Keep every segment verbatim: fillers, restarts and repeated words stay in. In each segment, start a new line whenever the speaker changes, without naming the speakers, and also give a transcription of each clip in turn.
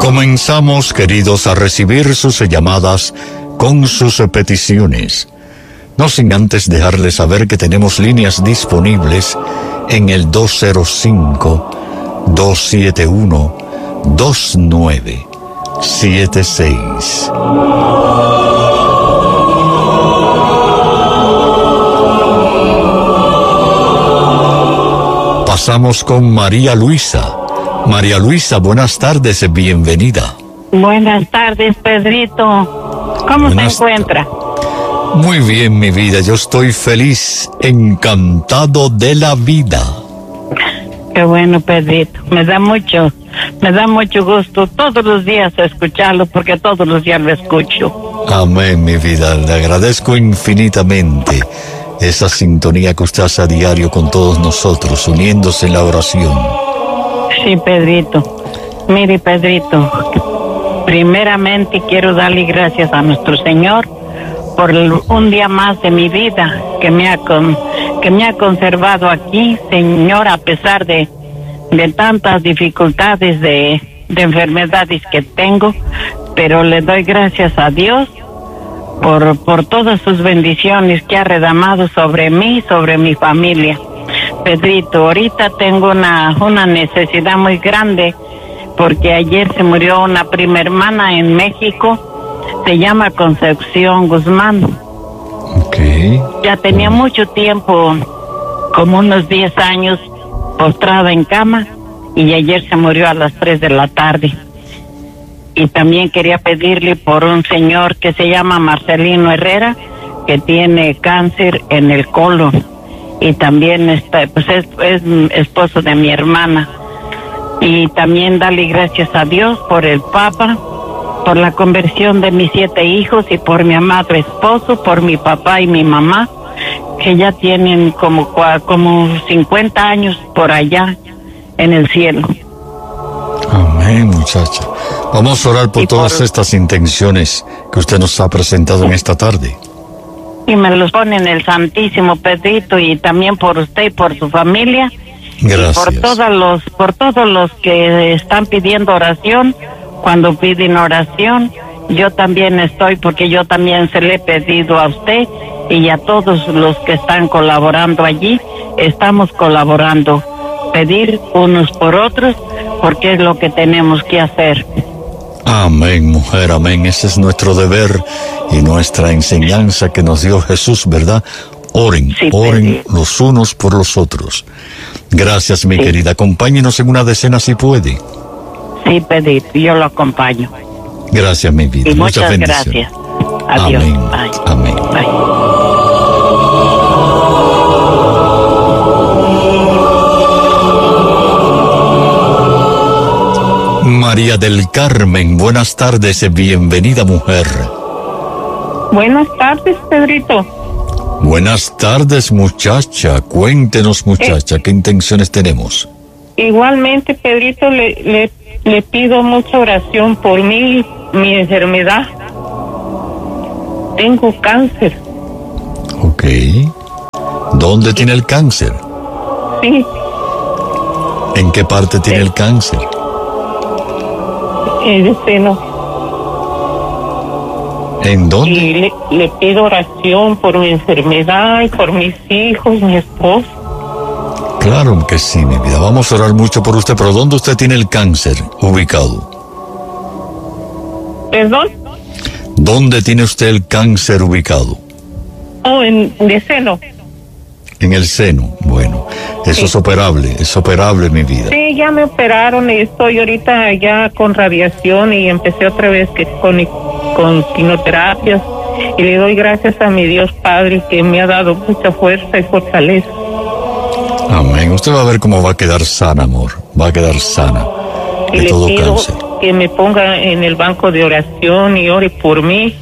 Comenzamos, queridos, a recibir sus llamadas con sus peticiones. No sin antes dejarles saber que tenemos líneas disponibles en el dos cero cinco, dos siete uno, dos nueve siete seis. Pasamos con María Luisa. María Luisa, buenas tardes, bienvenida.
Buenas tardes, Pedrito. ¿Cómo buenas se encuentra?
Muy bien, mi vida, yo estoy feliz, encantado de la vida.
Qué bueno, Pedrito, me da mucho, me da mucho gusto todos los días escucharlo, porque todos los días lo escucho.
Amén, mi vida, le agradezco infinitamente esa sintonía que usted hace a diario con todos nosotros, uniéndose en la oración.
Sí, Pedrito. Mire, Pedrito, primeramente quiero darle gracias a nuestro Señor por un día más de mi vida que me ha con, que me ha conservado aquí, Señor, a pesar de, de tantas dificultades de, de enfermedades que tengo, pero le doy gracias a Dios por, por todas sus bendiciones que ha derramado sobre mí, sobre mi familia. Pedrito, ahorita tengo una, una necesidad muy grande porque ayer se murió una prima hermana en México, se llama Concepción Guzmán.
Okay.
Ya tenía mucho tiempo, como unos diez años, postrada en cama, y ayer se murió a las tres de la tarde. Y también quería pedirle por un señor que se llama Marcelino Herrera, que tiene cáncer en el colon. Y también está, pues es, es esposo de mi hermana. Y también darle gracias a Dios por el Papa, por la conversión de mis siete hijos y por mi amado esposo, por mi papá y mi mamá, que ya tienen como, como cincuenta años por allá en el cielo.
Amén, muchacha. Vamos a orar por
y
todas
por...
estas intenciones que usted nos ha presentado en esta tarde.
Y me los pone en el Santísimo, Pedrito, y también por usted y por su familia.
Gracias.
Y por todos los, por todos los que están pidiendo oración, cuando piden oración, yo también estoy, porque yo también se le he pedido a usted y a todos los que están colaborando allí, estamos colaborando, pedir unos por otros, porque es lo que tenemos que hacer.
Amén, mujer, amén. Ese es nuestro deber y nuestra enseñanza que nos dio Jesús, ¿verdad? Oren,
sí,
oren
Pedrito.
Los unos por los otros. Gracias, mi sí. querida. Acompáñenos en una decena si puede.
Sí, Pedrito, yo lo acompaño.
Gracias, mi vida.
Y
muchas,
muchas
bendiciones.
Gracias. Adiós.
Amén.
Bye.
Amén.
Bye.
María del Carmen, buenas tardes, bienvenida, mujer.
Buenas tardes, Pedrito.
Buenas tardes, muchacha. Cuéntenos, muchacha, eh, ¿qué intenciones tenemos?
Igualmente, Pedrito, le, le, le pido mucha oración por mí, mi enfermedad. Tengo cáncer.
Ok. ¿Dónde sí. tiene el cáncer?
Sí.
¿En qué parte tiene sí. el cáncer?
En el seno.
¿En dónde?
Y le, le pido oración por mi enfermedad y por mis hijos, mi esposo.
Claro que sí, mi vida. Vamos a orar mucho por usted, pero ¿dónde usted tiene el cáncer ubicado?
¿Perdón?
¿Dónde tiene usted el cáncer ubicado?
Oh, en el seno.
En el seno, bueno. Eso sí. es operable, es operable, mi vida.
Sí, ya me operaron y estoy ahorita ya con radiación y empecé otra vez que con, con quimioterapias. Y le doy gracias a mi Dios Padre que me ha dado mucha fuerza y fortaleza.
Amén. Usted va a ver cómo va a quedar sana, amor. Va a quedar sana de
y
todo
le pido
cáncer.
Que me ponga en el banco de oración y ore por mí.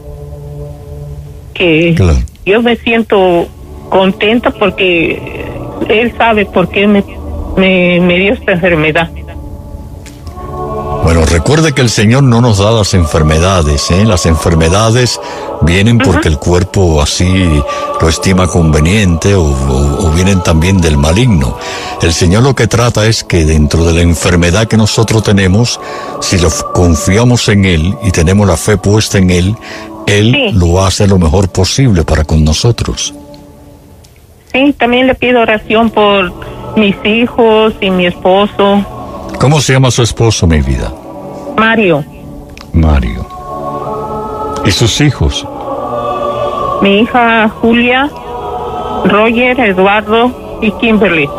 Que claro. Yo me siento contenta porque Él sabe por qué me, me, me dio esta enfermedad.
Bueno, recuerde que el Señor no nos da las enfermedades, ¿eh? Las enfermedades vienen porque uh-huh. el cuerpo así lo estima conveniente o, o, o vienen también del maligno. El Señor lo que trata es que dentro de la enfermedad que nosotros tenemos, si lo confiamos en Él y tenemos la fe puesta en Él, Él sí. lo hace lo mejor posible para con nosotros.
Sí, también le pido oración por mis hijos y mi esposo.
¿Cómo se llama su esposo, mi vida?
Mario.
Mario. ¿Y sus hijos?
Mi hija Julia, Roger, Eduardo y Kimberly.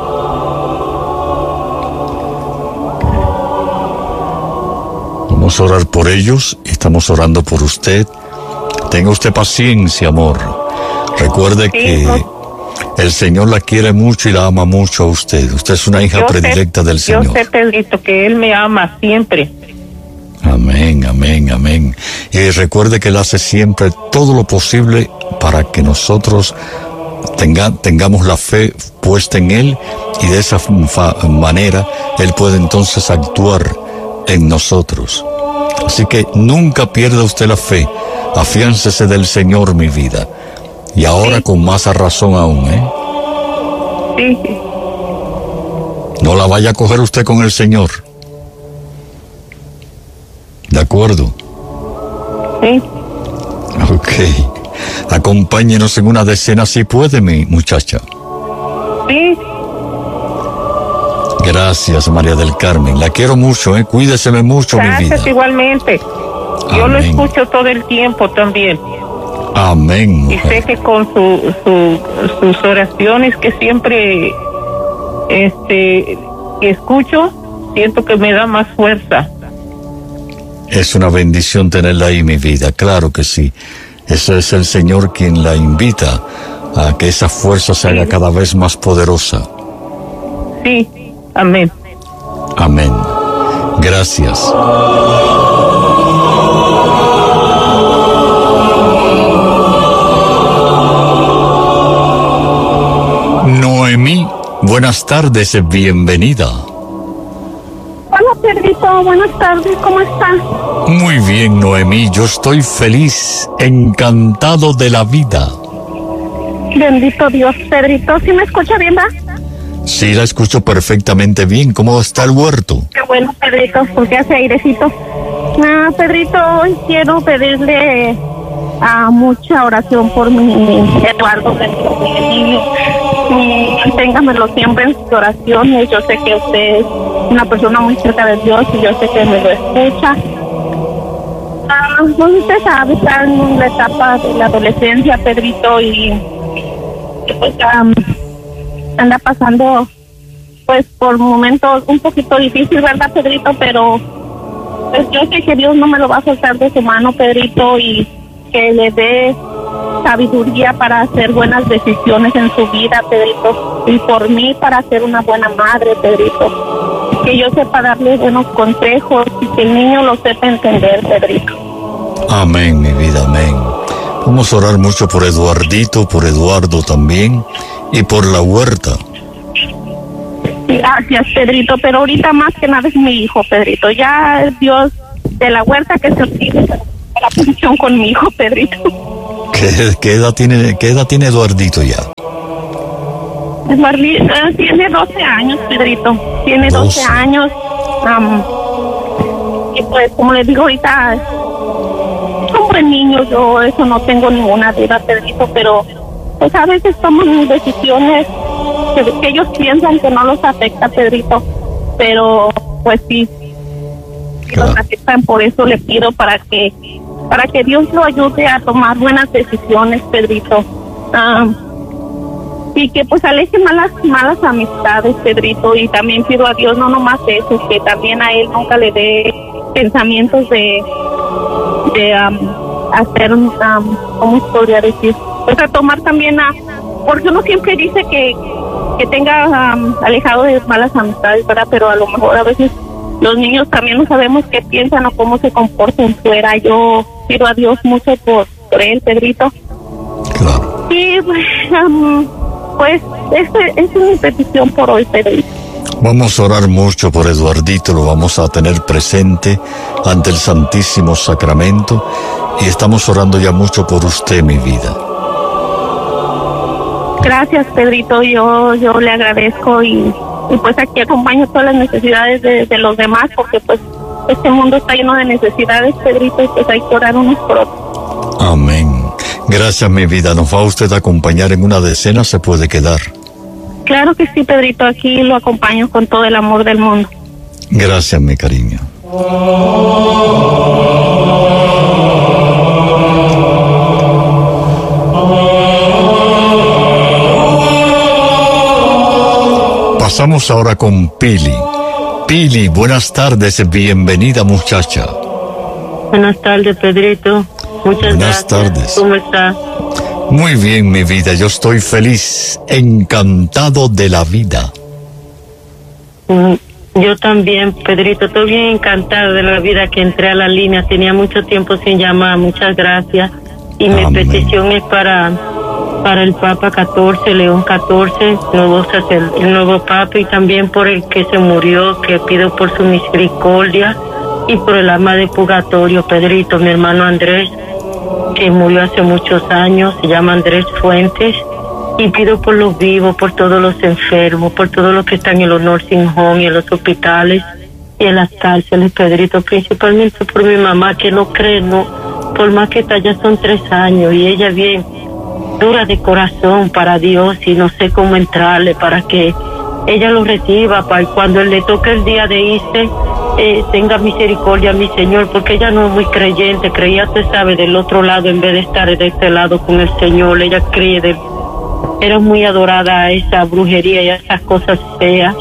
Vamos a orar por ellos y estamos orando por usted. Tenga usted paciencia, amor. Recuerde sí, que no. el Señor la quiere mucho y la ama mucho a usted. Usted es una hija yo predilecta sé, del Señor.
Yo sé, Pedrito, que Él me ama siempre.
Amén, amén, amén. Y recuerde que Él hace siempre todo lo posible para que nosotros tenga, tengamos la fe puesta en Él y de esa fa- manera Él puede entonces actuar en nosotros. Así que nunca pierda usted la fe. Afiáncese del Señor, mi vida. Y ahora sí. con más razón aún, ¿eh?
Sí.
No la vaya a coger usted con el Señor. ¿De acuerdo?
Sí.
Ok. Acompáñenos en una decena si puede, mi muchacha.
Sí.
Gracias, María del Carmen. La quiero mucho, ¿eh? Cuídeseme mucho,
Gracias,
mi vida.
Gracias, igualmente. Yo Amén. Lo escucho todo el tiempo también.
Amén.
Mujer. Y sé que con su, su, sus oraciones que siempre este, que escucho, siento que me da más fuerza.
Es una bendición tenerla ahí, mi vida, claro que sí. Ese es el Señor quien la invita a que esa fuerza se haga cada vez más poderosa.
Sí, amén.
Amén. Gracias. Noemí, buenas tardes, bienvenida.
Hola, Pedrito, buenas tardes, ¿cómo estás?
Muy bien, Noemí, yo estoy feliz, encantado de la vida.
Bendito Dios, Pedrito, ¿sí me escucha bien, va?
Sí, la escucho perfectamente bien. ¿Cómo está el huerto?
Qué bueno, Pedrito, porque hace airecito. Ah, Pedrito, hoy quiero pedirle a mucha oración por mi Eduardo, mi niño. Téngamelo siempre en sus oraciones. Yo sé que usted es una persona muy cerca de Dios y yo sé que me lo escucha. Ah, pues usted sabe, está en la etapa de la adolescencia, Pedrito, y pues um, anda pasando pues por momentos un poquito difícil, ¿verdad, Pedrito? Pero pues yo sé que Dios no me lo va a soltar de su mano, Pedrito, y que le dé sabiduría para hacer buenas decisiones en su vida, Pedrito, y por mí para ser una buena madre, Pedrito, que yo sepa darle buenos consejos y que el niño lo sepa entender, Pedrito.
Amén, mi vida, amén. Vamos a orar mucho por Eduardito, por Eduardo también y por la huerta.
Gracias, Pedrito, pero ahorita más que nada es mi hijo, Pedrito. Ya Dios de la huerta que se olvide la función con mi hijo, Pedrito.
¿Qué, qué edad tiene, qué edad tiene Eduardito ya?
Eduardito uh, tiene doce años, Pedrito. Tiene doce años. Um, y pues, como les digo ahorita, es un buen niño. Yo eso no tengo ninguna duda, Pedrito, pero pues a veces toman decisiones que, que ellos piensan que no los afecta, Pedrito, pero pues sí, claro. Los afectan. Por eso le pido para que para que Dios lo ayude a tomar buenas decisiones, Pedrito, um, y que pues aleje malas malas amistades, Pedrito, y también pido a Dios no nomás eso, que también a él nunca le dé pensamientos de de um, hacer, um, ¿cómo se podría decir? Pues a tomar también a, porque uno siempre dice que que tenga um, alejado de malas amistades, ¿verdad? Pero a lo mejor a veces los niños también no sabemos qué piensan o cómo se comportan fuera. Yo pido a Dios mucho por, por él, Pedrito.
Claro.
Y um, pues esa es mi petición por hoy, Pedrito.
Vamos a orar mucho por Eduardito, lo vamos a tener presente ante el Santísimo Sacramento y estamos orando ya mucho por usted, mi vida.
Gracias, Pedrito, yo yo le agradezco y, y pues aquí acompaño todas las necesidades de, de los demás, porque pues este mundo está lleno de necesidades, Pedrito, y pues hay que orar unos por otros.
Amén. Gracias, mi vida. ¿Nos va usted a acompañar en una decena? ¿Se puede quedar?
Claro que sí, Pedrito, aquí lo acompaño con todo el amor del mundo.
Gracias, mi cariño. Pasamos ahora con Pili. Pili, buenas tardes, bienvenida, muchacha.
Buenas tardes, Pedrito. Muchas
buenas
gracias.
tardes.
¿Cómo está?
Muy bien, mi vida, yo estoy feliz, encantado de la vida.
Mm, yo también, Pedrito, estoy bien encantado de la vida que entré a la línea. Tenía mucho tiempo sin llamar, muchas gracias. Y mi
Amén.
petición es para, para el Papa catorce, León catorce, nuevo sacer- el nuevo Papa, y también por el que se murió, que pido por su misericordia, y por el alma de purgatorio, Pedrito, mi hermano Andrés, que murió hace muchos años, se llama Andrés Fuentes, y pido por los vivos, por todos los enfermos, por todos los que están en los nursing home y en los hospitales y en las cárceles, Pedrito, principalmente por mi mamá, que no cree, no, por más que está, ya son tres años, y ella bien dura de corazón para Dios, y no sé cómo entrarle para que ella lo reciba, para cuando le toque el día de irse, eh, tenga misericordia, mi Señor, porque ella no es muy creyente, creía, usted sabe, del otro lado en vez de estar de este lado con el Señor. Ella cree, de, era muy adorada a esa brujería y a esas cosas feas,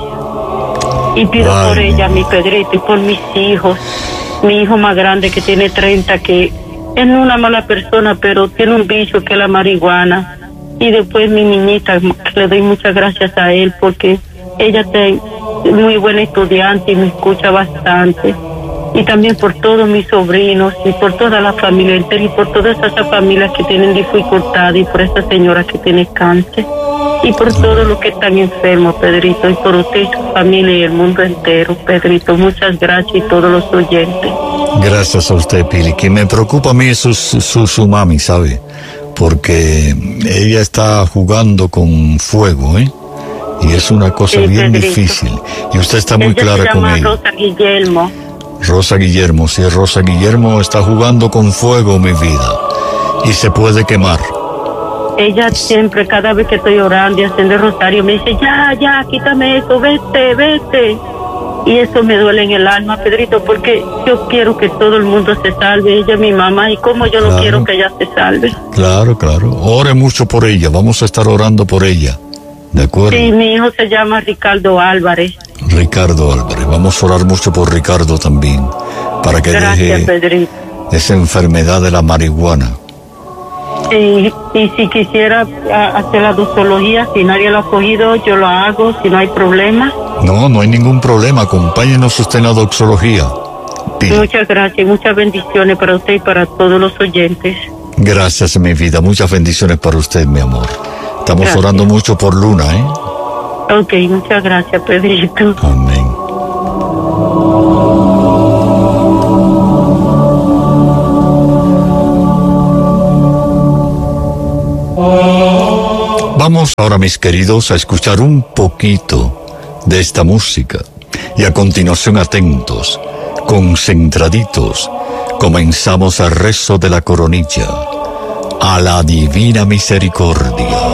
y pido
Ay,
por ella,
mi
mi Pedrito, y por mis hijos, mi hijo más grande que tiene treinta, que es no una mala persona, pero tiene un vicio que es la marihuana, y después mi niñita, que le doy muchas gracias a él, porque ella es muy buena estudiante y me escucha bastante, y también por todos mis sobrinos y por toda la familia entera y por todas esas familias que tienen dificultad, y por esa señora que tiene cáncer, y por todos los que están enfermos, Pedrito, y por usted y su familia y el mundo entero, Pedrito. Muchas gracias, y todos los oyentes.
Gracias a usted, Pili. Que me preocupa a mí es su, su, su mami, ¿sabe? Porque ella está jugando con fuego, ¿eh? Y es una cosa
Sí,
bien
Pedrito.
difícil. Y usted está muy
Ella
clara
se
con
llama
ella.
Rosa Guillermo.
Rosa Guillermo, sí, Rosa Guillermo está jugando con fuego, mi vida. Y se puede quemar.
Ella siempre, cada vez que estoy orando y haciendo el rosario, me dice, ya, ya, quítame eso, vete, vete. Y eso me duele en el alma, Pedrito, porque yo quiero que todo el mundo se salve. Ella es mi mamá, y como yo no
Claro.
quiero que ella se salve.
Claro, claro. Ore mucho por ella. Vamos a estar orando por ella. ¿De acuerdo?
Sí, mi hijo se llama Ricardo Álvarez.
Ricardo Álvarez. Vamos a orar mucho por Ricardo también. Para que
Gracias,
deje
Pedrito.
esa enfermedad de la marihuana.
Sí, y si quisiera a, hacer la dosología, si nadie lo ha cogido, yo lo hago, si no hay problema.
No, no hay ningún problema. Acompáñenos usted en la doxología. Pili.
Muchas gracias, muchas bendiciones para usted y para todos los oyentes.
Gracias, mi vida. Muchas bendiciones para usted, mi amor. Estamos
Gracias.
orando mucho por Luna, ¿eh?
Ok, muchas gracias, Pedrito.
Amén. Vamos ahora, mis queridos, a escuchar un poquito de esta música. Y a continuación, atentos, concentraditos, comenzamos el rezo de la coronilla. A la divina misericordia.